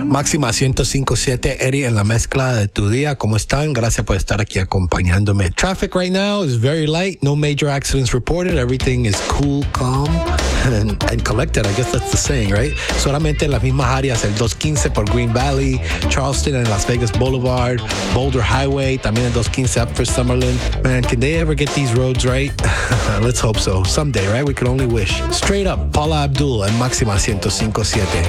Máxima 105.7, Eddie en la mezcla de tu día. ¿Cómo están? Gracias por estar aquí acompañándome. Traffic right now is very light. No major accidents reported. Everything is cool, calm, and collected. I guess that's the saying, right? Solamente en las mismas áreas, el 215 por Green Valley, Charleston and Las Vegas Boulevard, Boulder Highway, también el 215 up for Summerlin. Man, can they ever get these roads right? Let's hope so. Someday, right? We can only wish. Straight up, Paula Abdul en Máxima 105.7.